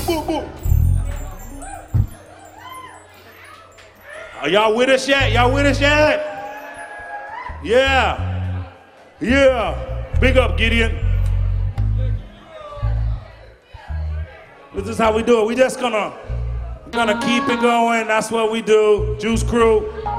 Are y'all with us yet? Y'all with us yet? Yeah. Yeah. Big up, Gideon. This is how we do it. We just gonna keep it going. That's what we do. Juice Crew.